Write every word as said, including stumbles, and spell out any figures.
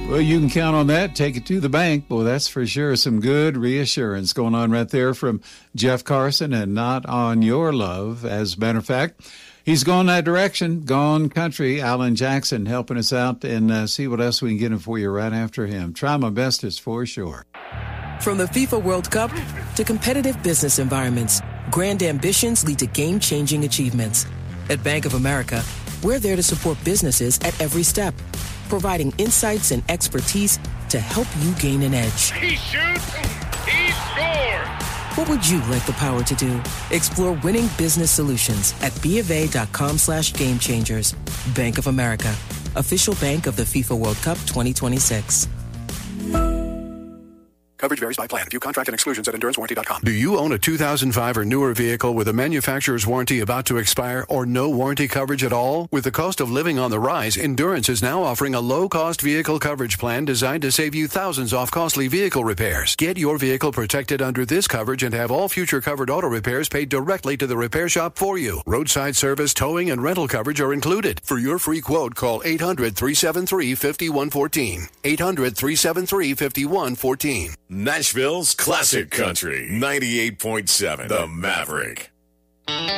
Well, you can count on that. Take it to the bank. Boy, that's for sure. Some good reassurance going on right there from Jeff Carson, and Not On Your Love. As a matter of fact, he's gone that direction, gone country. Alan Jackson helping us out, and uh, see what else we can get him for you right after him. Try my best is for sure. From the FIFA World Cup to competitive business environments, grand ambitions lead to game-changing achievements. At Bank of America, we're there to support businesses at every step, providing insights and expertise to help you gain an edge. He shoots, he scores! What would you like the power to do? Explore winning business solutions at BofA.com slash game changers. Bank of America, official bank of the FIFA World Cup twenty twenty-six. Coverage varies by plan. View contract and exclusions at endurance warranty dot com. Do you own a two thousand five or newer vehicle with a manufacturer's warranty about to expire or no warranty coverage at all? With the cost of living on the rise, Endurance is now offering a low-cost vehicle coverage plan designed to save you thousands off costly vehicle repairs. Get your vehicle protected under this coverage and have all future covered auto repairs paid directly to the repair shop for you. Roadside service, towing, and rental coverage are included. For your free quote, call eight hundred, three seven three, five one one four. eight hundred, three seven three, five one one four. Nashville's Classic Country, ninety-eight point seven, The Maverick.